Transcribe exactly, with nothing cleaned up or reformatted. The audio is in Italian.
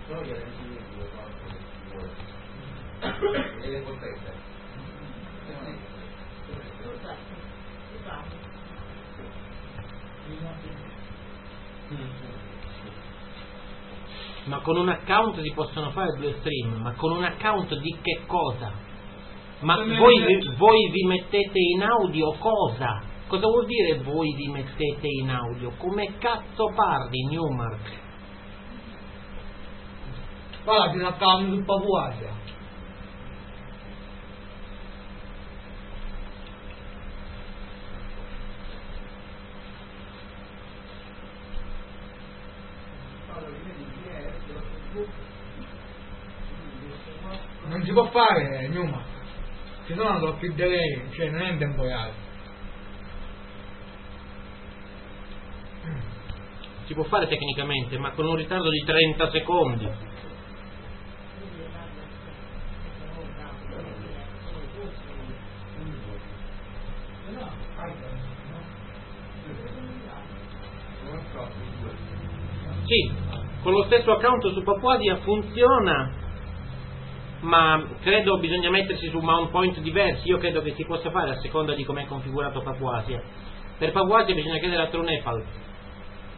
Ma con un account si possono fare due stream, ma con un account di che cosa? Ma voi vi, voi vi mettete in audio cosa? Cosa vuol dire voi vi mettete in audio? Come cazzo parli, Newmark? Guarda, ti l'account su Papuasia. Non si può fare, Newman, ci sono troppi delay, cioè non è in tempo reale. Si può fare tecnicamente, ma con un ritardo di trenta secondi. Sì, con lo stesso account su Papuasia funziona, ma credo bisogna mettersi su mount point diversi. Io credo che si possa fare a seconda di come è configurato Papuasia. Per Papuasia bisogna chiedere a TrueNepal.